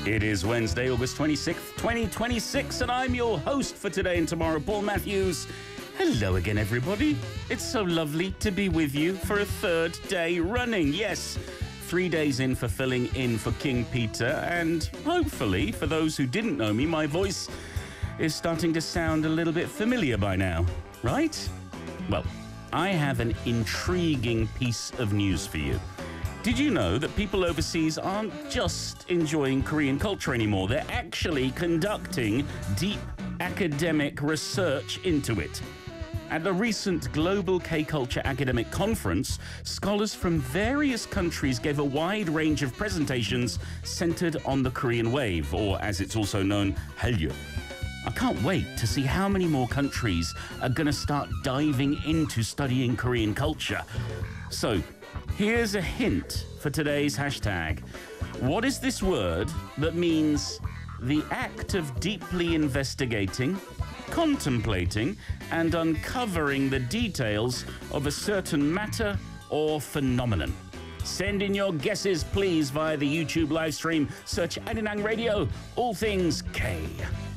It is Wednesday, August 26th, 2026, and I'm your host for today and tomorrow, Paul Matthews. Hello again, everybody. It's so lovely to be with you for a third day running. Yes, 3 days in for filling in for King Peter, and hopefully, for those who didn't know me, my voice is starting to sound a little bit familiar by now, right? Well, I have an intriguing piece of news for you. Did you know that people overseas aren't just enjoying Korean culture anymore? They're actually conducting deep academic research into it. At the recent Global K-Culture Academic Conference, scholars from various countries gave a wide range of presentations centered on the Korean wave, or as it's also known, Hallyu. I can't wait to see how many more countries are going to start diving into studying Korean culture. So, here's a hint for today's hashtag. What is this word that means the act of deeply investigating, contemplating, and uncovering the details of a certain matter or phenomenon? Send in your guesses, please, via the YouTube live stream. Search Arirang Radio, all things K.